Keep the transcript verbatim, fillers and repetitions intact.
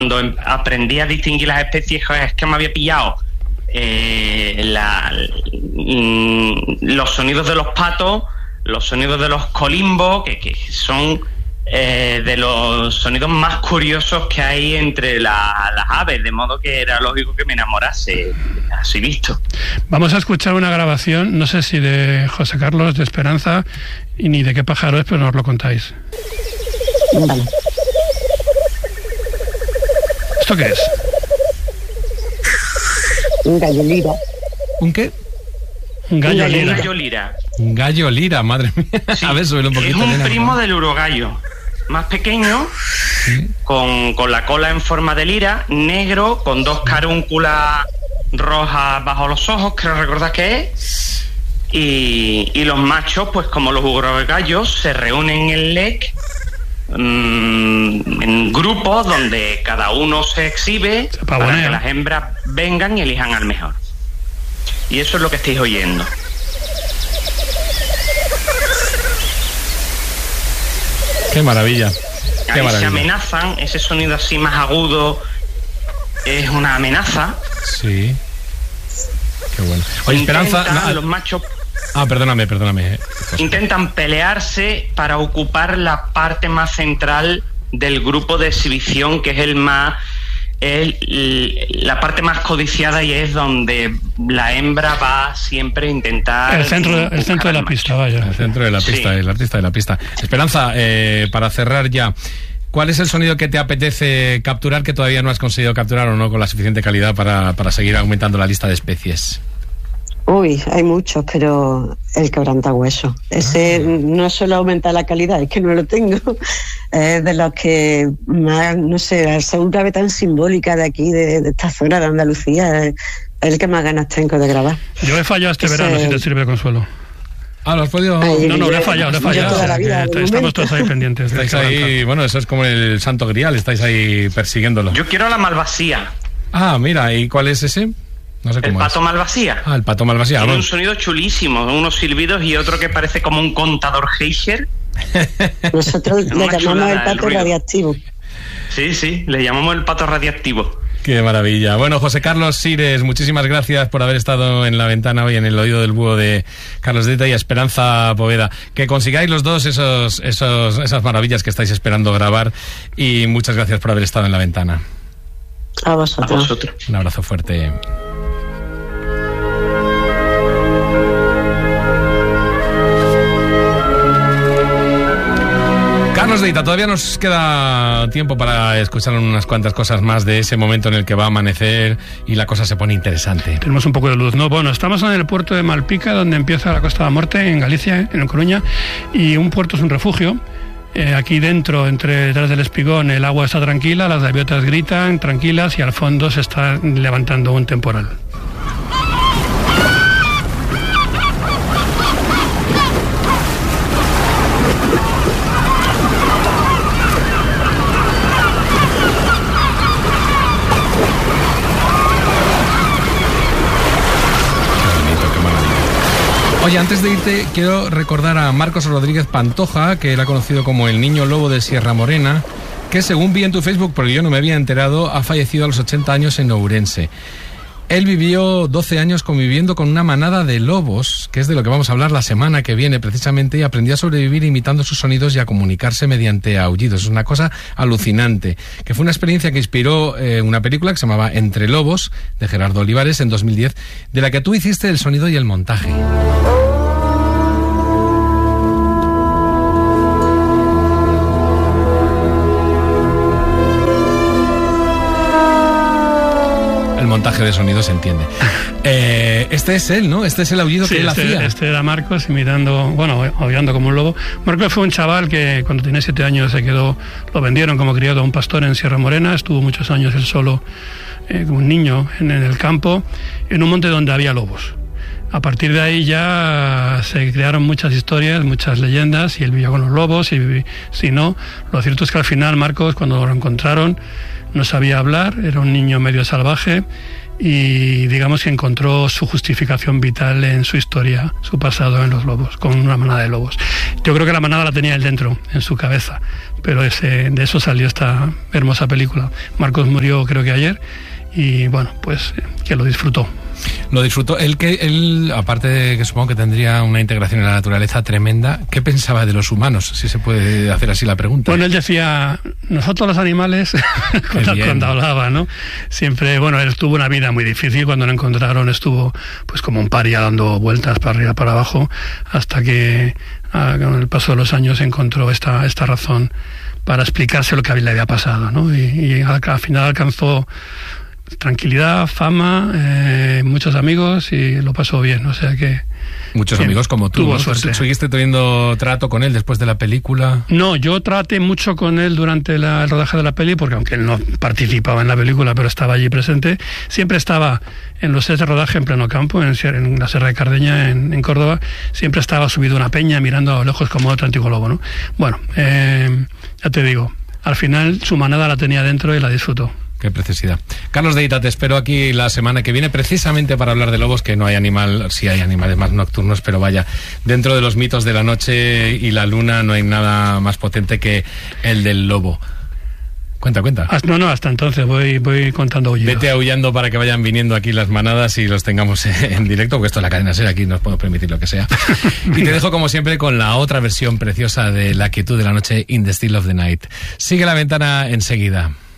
Cuando aprendí a distinguir las especies es que me había pillado eh, la, los sonidos de los patos, los sonidos de los colimbos, que, que son eh, de los sonidos más curiosos que hay entre la, las aves, de modo que era lógico que me enamorase, así visto. Vamos a escuchar una grabación, no sé si de José Carlos, de Esperanza, y ni de qué pájaro es, pero nos lo contáis. Vale. ¿Esto qué es? Un gallo lira. ¿Un qué? Un gallo lira. Un gallo lira. Un gallo lira, madre mía. Sí, a ver, súbelo un poquito. Es un nena, primo del urogallo. Más pequeño, ¿sí? con, con la cola en forma de lira, negro, con dos carúnculas rojas bajo los ojos, creo recordar que es. Y, y los machos, pues como los urogallos, se reúnen en el L E C en grupos donde cada uno se exhibe se para que las hembras vengan y elijan al mejor. Y eso es lo que estáis oyendo. Qué maravilla. Qué Ahí maravilla. se amenazan, ese sonido así más agudo es una amenaza. Sí. Qué bueno. Oye, Esperanza, no, los machos Ah, perdóname, perdóname. intentan pelearse para ocupar la parte más central del grupo de exhibición, que es el más el, la parte más codiciada, y es donde la hembra va siempre a intentar el centro de, el centro de la pista, vaya. El centro de la pista, sí. El artista de la pista. Esperanza, eh, para cerrar ya, ¿cuál es el sonido que te apetece capturar que todavía no has conseguido capturar o no con la suficiente calidad para, para seguir aumentando la lista de especies? Uy, hay muchos, pero el quebrantahueso. Ese no solo aumenta la calidad, es que no lo tengo. Es de los que más, no sé, al ser un ave tan simbólica de aquí, de, de esta zona de Andalucía, es el que más ganas tengo de grabar. Yo he fallado este Ese... verano, si te sirve de consuelo. Ah, ¿lo has podido...? Ay, no, no, lo he fallado, lo he fallado. O sea, vida, estamos todos ahí pendientes. Estáis ahí, bueno, eso es como el Santo Grial, estáis ahí persiguiéndolo. Yo quiero la malvasía. Ah, mira, ¿y cuál es ese? No sé el cómo pato es. malvasía. Ah, el pato malvasía. Tiene bueno. un sonido chulísimo, unos silbidos y otro que parece como un contador Geiger. Nosotros le llamamos el pato el radiactivo. Sí, sí, le llamamos el pato radiactivo. Qué maravilla. Bueno, José Carlos Sires, muchísimas gracias por haber estado en La Ventana hoy en el oído del búho de Carlos Deta y Esperanza Poveda. Que consigáis los dos esos, esos, esas maravillas que estáis esperando grabar, y muchas gracias por haber estado en La Ventana. A vosotros. A vosotros. Un abrazo fuerte. Carlos Deita, todavía nos queda tiempo para escuchar unas cuantas cosas más de ese momento en el que va a amanecer y la cosa se pone interesante. Tenemos un poco de luz, ¿no? Bueno, estamos en el puerto de Malpica, donde empieza la Costa de la Muerte, en Galicia, en Coruña, y un puerto es un refugio. Eh, aquí dentro, entre detrás del espigón, el agua está tranquila, las gaviotas gritan tranquilas y al fondo se está levantando un temporal. Oye, antes de irte, quiero recordar a Marcos Rodríguez Pantoja, que él ha conocido como el Niño Lobo de Sierra Morena, que según vi en tu Facebook, porque yo no me había enterado, ha fallecido a los ochenta años en Ourense. Él vivió doce años conviviendo con una manada de lobos, que es de lo que vamos a hablar la semana que viene precisamente, y aprendió a sobrevivir imitando sus sonidos y a comunicarse mediante aullidos. Es una cosa alucinante, que fue una experiencia que inspiró eh, una película que se llamaba Entre Lobos, de Gerardo Olivares, en dos mil diez, de la que tú hiciste el sonido y el montaje. El montaje de sonido se entiende. Eh, este es él, ¿no? Este es el aullido sí, que él este, hacía. Este era Marcos imitando, bueno, aullando como un lobo. Marcos fue un chaval que cuando tenía siete años se quedó, lo vendieron como criado a un pastor en Sierra Morena, estuvo muchos años él solo, eh, como un niño en, en el campo, en un monte donde había lobos. A partir de ahí ya se crearon muchas historias, muchas leyendas, y él vivía con los lobos, y si no, lo cierto es que al final Marcos, cuando lo encontraron, no sabía hablar, era un niño medio salvaje, y digamos que encontró su justificación vital en su historia, su pasado en los lobos, con una manada de lobos. Yo creo que la manada la tenía él dentro, en su cabeza, pero ese, de eso salió esta hermosa película. Marcos murió creo que ayer y bueno, pues que lo disfrutó. Lo disfrutó. Él, que él, aparte de que supongo que tendría una integración en la naturaleza tremenda, ¿qué pensaba de los humanos? Si se puede hacer así la pregunta. Bueno, él decía, nosotros los animales, cuando, cuando hablaba, ¿no? Siempre, bueno, él tuvo una vida muy difícil. Cuando lo encontraron estuvo pues como un paria dando vueltas para arriba, para abajo, hasta que a, con el paso de los años encontró esta, esta razón para explicarse lo que le había pasado, ¿no? Y, y al, al final alcanzó tranquilidad, fama, eh, muchos amigos y lo pasó bien, o sea que... Muchos que amigos como tú, tuvo ¿no? suerte. ¿Seguiste teniendo trato con él después de la película? No, yo traté mucho con él durante la, el rodaje de la peli, porque aunque él no participaba en la película, pero estaba allí presente, siempre estaba en los sets de rodaje en pleno campo, en, en la Sierra de Cardeña, en, en Córdoba, siempre estaba subido a una peña mirando a lo lejos como otro antiguo lobo, ¿no? Bueno, eh, ya te digo, al final su manada la tenía dentro y la disfrutó. Qué preciosidad. Carlos de Ita, te espero aquí la semana que viene precisamente para hablar de lobos, que no hay animal, sí hay animales más nocturnos, pero vaya, dentro de los mitos de la noche y la luna no hay nada más potente que el del lobo. Cuenta, cuenta. Hasta, no, no, hasta entonces voy, voy contando aullidos. Vete aullando para que vayan viniendo aquí las manadas y los tengamos en directo, porque esto es la cadena SER, aquí nos podemos permitir lo que sea. Y te dejo como siempre con la otra versión preciosa de La quietud de la noche, In the Still of the Night. Sigue la ventana enseguida.